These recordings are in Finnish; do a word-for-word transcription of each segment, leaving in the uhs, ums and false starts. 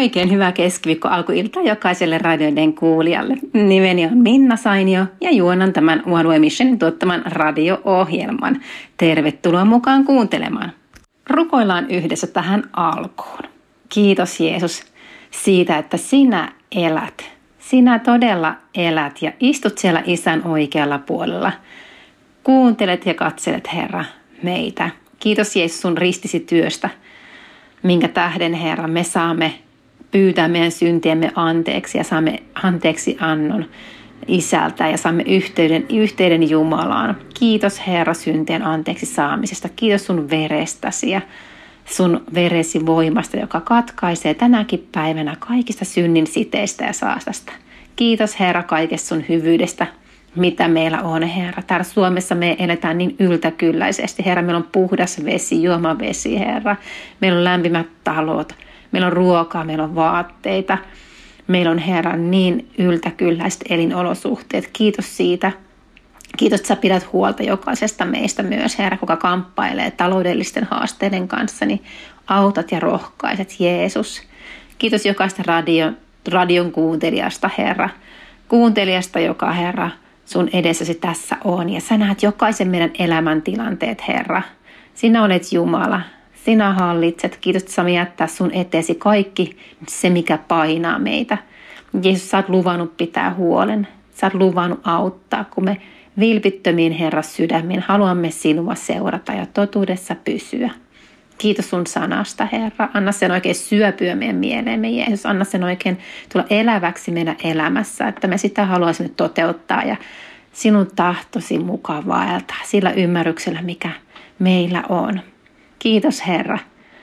Oikein hyvää keskiviikko alkuiltaa jokaiselle radioiden kuulijalle. Nimeni on Minna Sainio ja juonan tämän One Way Missionin tuottaman radio-ohjelman. Tervetuloa mukaan kuuntelemaan. Rukoillaan yhdessä tähän alkuun. Kiitos Jeesus siitä, että sinä elät. Sinä todella elät ja istut siellä Isän oikealla puolella. Kuuntelet ja katselet, Herra, meitä. Kiitos Jeesus sun ristisi työstä, minkä tähden, Herra, me saamme pyytää meidän syntiemme anteeksi ja saamme anteeksi annon Isältä ja saamme yhteyden, yhteyden Jumalaan. Kiitos Herra syntien anteeksi saamisesta. Kiitos sun verestäsi ja sun veresi voimasta, joka katkaisee tänäkin päivänä kaikista synnin siteistä ja saastasta. Kiitos Herra kaikesta sun hyvyydestä, mitä meillä on, Herra. Täällä Suomessa me eletään niin yltäkylläisesti. Herra, meillä on puhdas vesi, juomavesi, Herra. Meillä on lämpimät talot. Meillä on ruokaa, meillä on vaatteita. Meillä on, Herra, niin yltäkylläiset elinolosuhteet. Kiitos siitä. Kiitos, että sä pidät huolta jokaisesta meistä myös, Herra, kuka kamppailee taloudellisten haasteiden kanssa. Niin autat ja rohkaiset, Jeesus. Kiitos jokaista radion, radion kuuntelijasta, Herra. Kuuntelijasta, joka, Herra, sun edessäsi tässä on. Ja sä näet jokaisen meidän elämäntilanteet, Herra. Sinä olet Jumala. Sinä hallitset. Kiitos, että saamme jättää sun eteesi kaikki se, mikä painaa meitä. Jeesus, sä oot luvannut pitää huolen. Sä oot luvannut auttaa, kun me vilpittömiin, Herra, sydämin haluamme sinua seurata ja totuudessa pysyä. Kiitos sun sanasta, Herra. Anna sen oikein syöpyä meidän mieleemme, Jeesus. Anna sen oikein tulla eläväksi meidän elämässä, että me sitä haluaisimme toteuttaa ja sinun tahtosi mukaan vaeltaa sillä ymmärryksellä, mikä meillä on. Kiitos, Herra,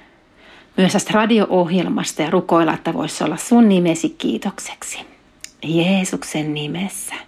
myös tästä radio-ohjelmasta ja rukoilla, että voisi olla sun nimesi kiitokseksi. Jeesuksen nimessä.